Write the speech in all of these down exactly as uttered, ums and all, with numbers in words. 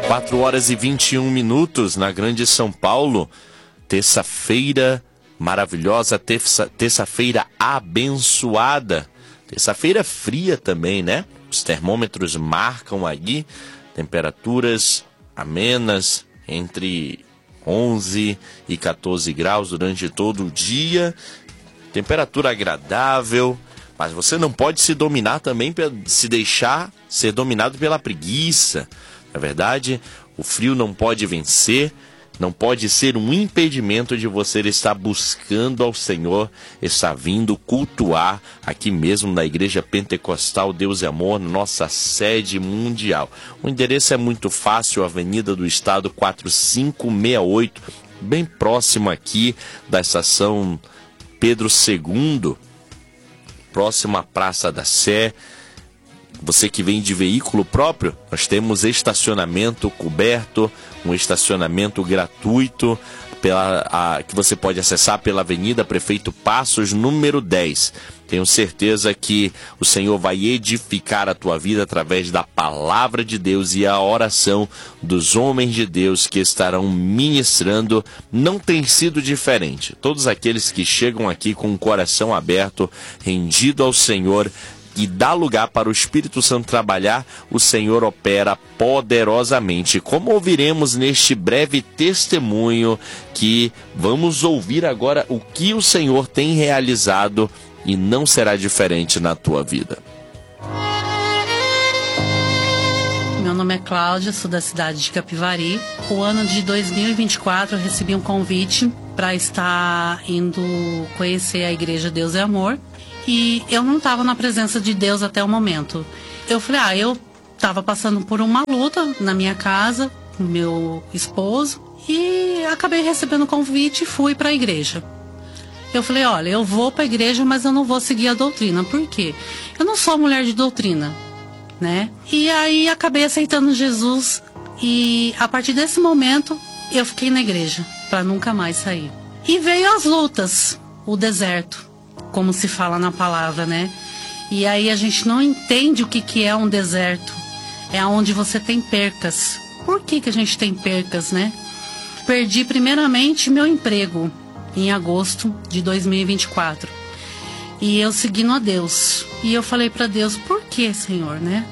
quatro horas e vinte e um minutos na Grande São Paulo. Terça-feira maravilhosa, terça, terça-feira abençoada. Terça-feira fria também, né? Os termômetros marcam aí temperaturas amenas entre onze e quatorze graus durante todo o dia. Temperatura agradável, mas você não pode se dominar também, se deixar ser dominado pela preguiça. Na verdade, o frio não pode vencer, não pode ser um impedimento de você estar buscando ao Senhor, estar vindo cultuar aqui mesmo na Igreja Pentecostal Deus e Amor, nossa sede mundial. O endereço é muito fácil, Avenida do Estado quatro cinco seis oito, bem próximo aqui da estação Pedro segundo, próximo à Praça da Sé. Você que vem de veículo próprio, nós temos estacionamento coberto, um estacionamento gratuito pela, a, que você pode acessar pela Avenida Prefeito Passos, número dez. Tenho certeza que o Senhor vai edificar a tua vida através da palavra de Deus e a oração dos homens de Deus que estarão ministrando. Não tem sido diferente. Todos aqueles que chegam aqui com o coração aberto, rendido ao Senhor, e dá lugar para o Espírito Santo trabalhar, o Senhor opera poderosamente. Como ouviremos neste breve testemunho, que vamos ouvir agora o que o Senhor tem realizado e não será diferente na tua vida. Meu nome é Cláudia, sou da cidade de Capivari. O ano de dois mil e vinte e quatro eu recebi um convite para estar indo conhecer a Igreja Deus é Amor. E eu não estava na presença de Deus até o momento. Eu falei, ah, eu estava passando por uma luta na minha casa, com meu esposo, e acabei recebendo o convite e fui para a igreja. Eu falei, olha, eu vou para a igreja, mas eu não vou seguir a doutrina. Por quê? Eu não sou mulher de doutrina, né? E aí acabei aceitando Jesus e a partir desse momento eu fiquei na igreja, para nunca mais sair. E veio as lutas, o deserto, como se fala na palavra, né? E aí a gente não entende o que, que é um deserto. É onde você tem percas. Por que, que a gente tem percas, né? Perdi primeiramente meu emprego em agosto de dois mil e vinte e quatro. E eu seguindo a Deus. E eu falei para Deus, por que, Senhor, né?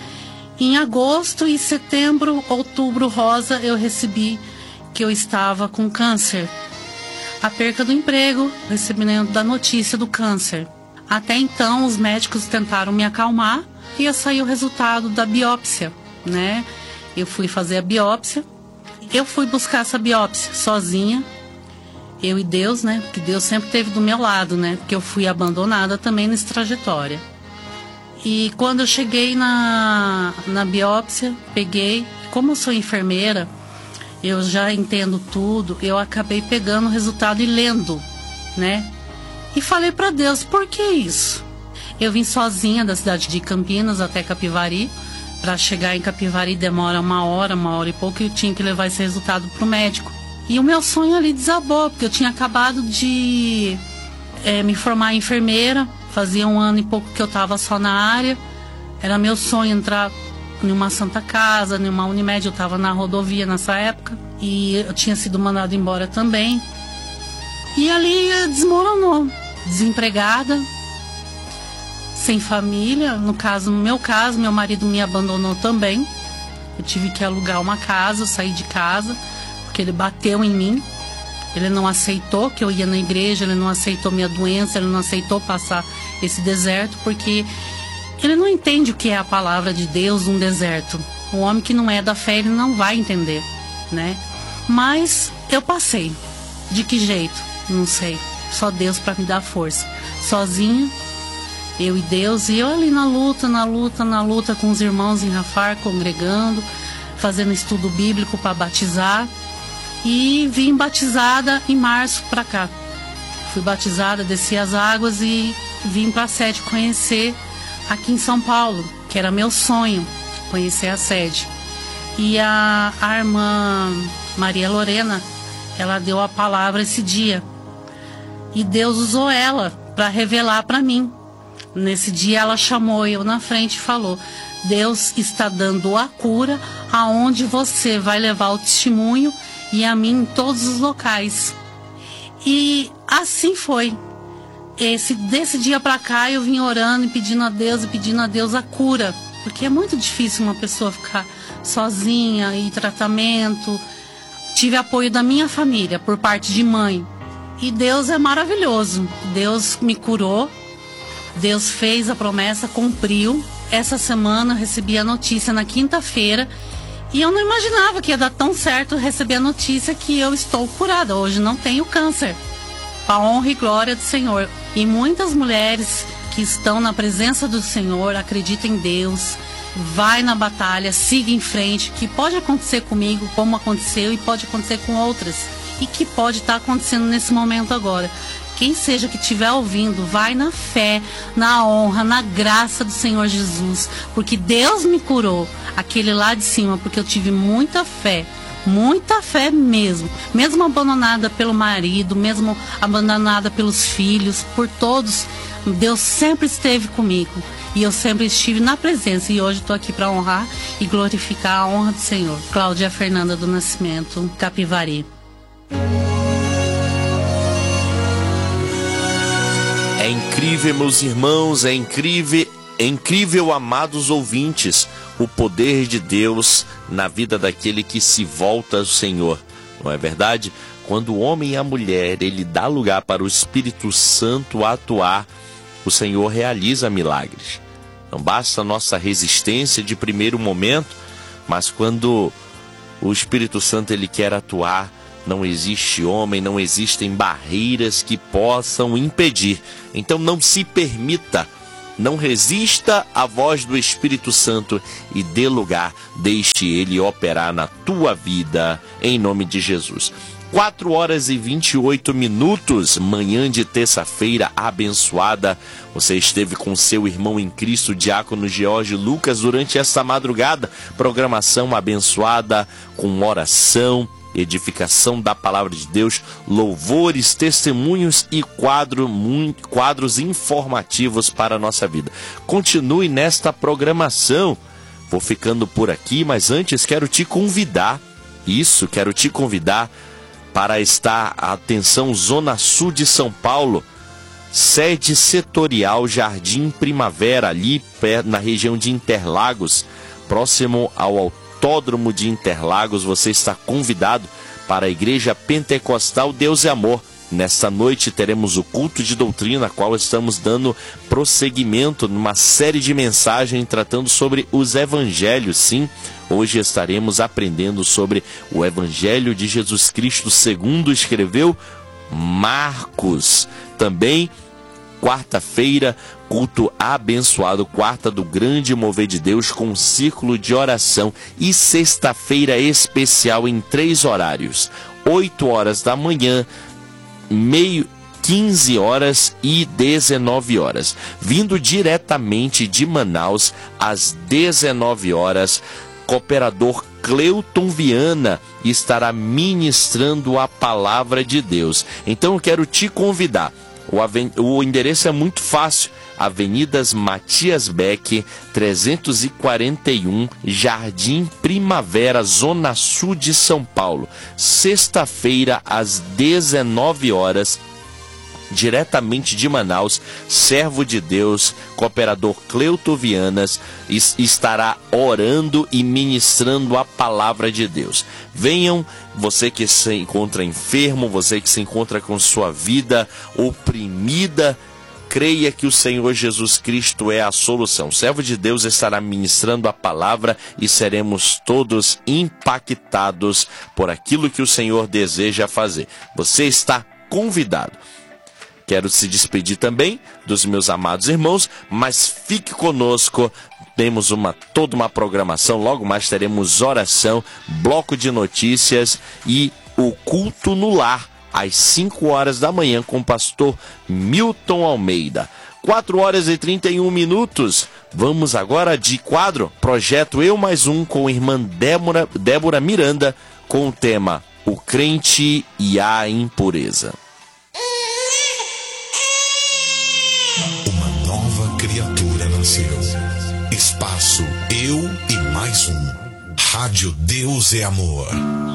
Em agosto e setembro, outubro rosa, eu recebi que eu estava com câncer. A perca do emprego, recebimento da notícia do câncer. Até então, os médicos tentaram me acalmar e ia sair o resultado da biópsia, né? Eu fui fazer a biópsia. Eu fui buscar essa biópsia sozinha, eu e Deus, né? Porque Deus sempre esteve do meu lado, né? Porque eu fui abandonada também nessa trajetória. E quando eu cheguei na, na biópsia, peguei, como eu sou enfermeira, eu já entendo tudo, eu acabei pegando o resultado e lendo, né? E falei para Deus, por que isso? Eu vim sozinha da cidade de Campinas até Capivari. Para chegar em Capivari demora uma hora, uma hora e pouco, e eu tinha que levar esse resultado para o médico. E o meu sonho ali desabou, porque eu tinha acabado de é, me formar em enfermeira, fazia um ano e pouco que eu estava só na área. Era meu sonho entrar em uma Santa Casa, em uma Unimed. Eu estava na rodovia nessa época e eu tinha sido mandado embora também. E ali desmoronou, desempregada, sem família. No caso, no meu caso, meu marido me abandonou também. Eu tive que alugar uma casa, sair de casa, porque ele bateu em mim. Ele não aceitou que eu ia na igreja, ele não aceitou minha doença, ele não aceitou passar esse deserto, porque ele não entende o que é a palavra de Deus num deserto. O homem que não é da fé, ele não vai entender, né? Mas eu passei. De que jeito? Não sei. Só Deus para me dar força. Sozinha, eu e Deus, e eu ali na luta, na luta, na luta com os irmãos em Rafar, congregando, fazendo estudo bíblico para batizar. E vim batizada em março para cá. Fui batizada, desci as águas e vim para a sede conhecer aqui em São Paulo, que era meu sonho, conhecer a sede. E a, a irmã Maria Lorena, ela deu a palavra esse dia. E Deus usou ela para revelar para mim. Nesse dia ela chamou eu na frente e falou: Deus está dando a cura, aonde você vai levar o testemunho e a mim em todos os locais. E assim foi. Esse, desse dia para cá eu vim orando e pedindo a Deus e pedindo a Deus a cura, porque é muito difícil uma pessoa ficar sozinha e tratamento. Tive apoio da minha família por parte de mãe. E Deus é maravilhoso. Deus me curou. Deus fez a promessa, cumpriu. Essa semana eu recebi a notícia na quinta-feira. E eu não imaginava que ia dar tão certo receber a notícia que eu estou curada. Hoje não tenho câncer. A honra e glória do Senhor. E muitas mulheres que estão na presença do Senhor, acreditam em Deus, vai na batalha, siga em frente, que pode acontecer comigo, como aconteceu, e pode acontecer com outras. E que pode estar acontecendo nesse momento agora. Quem seja que estiver ouvindo, vai na fé, na honra, na graça do Senhor Jesus. Porque Deus me curou, aquele lá de cima, porque eu tive muita fé. Muita fé mesmo. Mesmo abandonada pelo marido, mesmo abandonada pelos filhos, por todos, Deus sempre esteve comigo. E eu sempre estive na presença. E hoje estou aqui para honrar e glorificar a honra do Senhor. Cláudia Fernanda do Nascimento, Capivari. É incrível, meus irmãos, é incrível, é incrível, amados ouvintes, o poder de Deus na vida daquele que se volta ao Senhor. Não é verdade? Quando o homem e a mulher, ele dá lugar para o Espírito Santo atuar, o Senhor realiza milagres. Não basta a nossa resistência de primeiro momento, mas quando o Espírito Santo ele quer atuar, não existe homem, não existem barreiras que possam impedir. Então não se permita, não resista à voz do Espírito Santo e dê lugar, deixe ele operar na tua vida, em nome de Jesus. quatro horas e vinte e oito minutos, manhã de terça-feira abençoada. Você esteve com seu irmão em Cristo, diácono George Lucas, durante esta madrugada. Programação abençoada, com oração, edificação da palavra de Deus, louvores, testemunhos e quadro, muito, quadros informativos para a nossa vida. Continue nesta programação. Vou ficando por aqui, mas antes quero te convidar, isso, quero te convidar para estar, atenção, Zona Sul de São Paulo, sede setorial Jardim Primavera, ali na região de Interlagos, próximo ao Autódromo de Interlagos. Você está convidado para a Igreja Pentecostal Deus é Amor. Nesta noite teremos o culto de doutrina, a qual estamos dando prosseguimento numa série de mensagens tratando sobre os evangelhos. Sim, hoje estaremos aprendendo sobre o Evangelho de Jesus Cristo segundo escreveu Marcos. Também quarta-feira, culto abençoado, quarta do grande mover de Deus com um círculo de oração. E sexta-feira especial em três horários, oito horas da manhã, meio, quinze horas e dezenove horas. Vindo diretamente de Manaus, às dezenove horas, cooperador Cleuton Viana estará ministrando a palavra de Deus. Então eu quero te convidar. O, aven... o endereço é muito fácil. Avenidas Matias Beck, trezentos e quarenta e um, Jardim Primavera, Zona Sul de São Paulo. Sexta-feira, às dezenove horas, diretamente de Manaus, servo de Deus, cooperador Cleuton Vianas, estará orando e ministrando a palavra de Deus. Venham, você que se encontra enfermo, você que se encontra com sua vida oprimida, creia que o Senhor Jesus Cristo é a solução. O servo de Deus estará ministrando a palavra e seremos todos impactados por aquilo que o Senhor deseja fazer. Você está convidado. Quero se despedir também dos meus amados irmãos, mas fique conosco. Temos uma, toda uma programação. Logo mais teremos oração, bloco de notícias e o culto no lar, às cinco horas da manhã, com o pastor Milton Almeida. quatro horas e trinta e um minutos. Vamos agora de quadro, projeto Eu Mais Um, com a irmã Débora, Débora Miranda, com o tema O Crente e a Impureza. Uma nova criatura nasceu. Espaço Rádio Deus é Amor.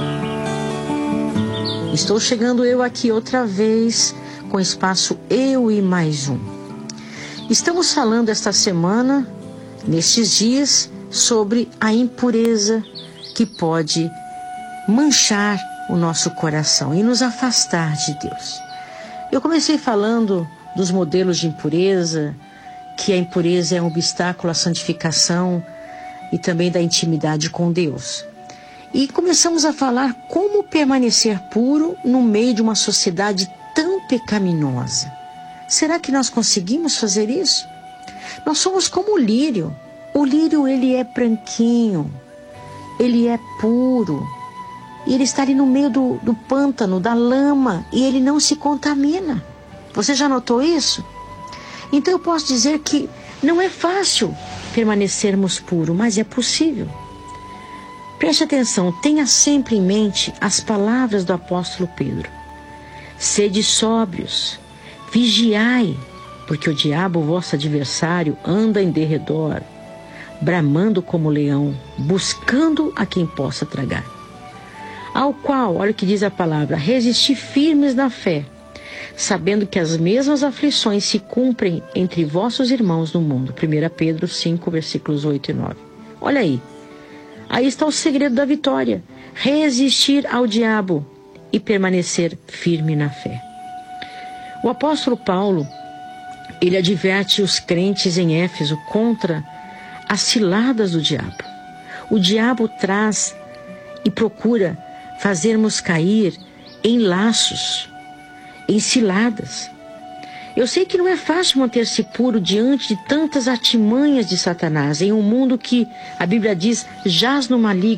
Estou chegando eu aqui outra vez com o espaço Eu e Mais Um. Estamos falando esta semana, nestes dias, sobre a impureza que pode manchar o nosso coração e nos afastar de Deus. Eu comecei falando dos modelos de impureza, que a impureza é um obstáculo à santificação e também da intimidade com Deus. E começamos a falar como permanecer puro no meio de uma sociedade tão pecaminosa. Será que nós conseguimos fazer isso? Nós somos como o lírio. O lírio, ele é branquinho, ele é puro, e ele está ali no meio do, do pântano, da lama, e ele não se contamina. Você já notou isso? Então eu posso dizer que não é fácil permanecermos puros, mas é possível. Preste atenção, tenha sempre em mente as palavras do apóstolo Pedro. Sede sóbrios, vigiai, porque o diabo, vosso adversário, anda em derredor, bramando como leão, buscando a quem possa tragar. Ao qual, olha o que diz a palavra, resisti firmes na fé, sabendo que as mesmas aflições se cumprem entre vossos irmãos no mundo. primeira Pedro cinco, versículos oito e nove. Olha aí, aí está o segredo da vitória, resistir ao diabo e permanecer firme na fé. O apóstolo Paulo, ele adverte os crentes em Éfeso contra as ciladas do diabo. O diabo traz e procura fazermos cair em laços, em ciladas. Eu sei que não é fácil manter-se puro diante de tantas artimanhas de Satanás, em um mundo que, a Bíblia diz, jaz no maligno.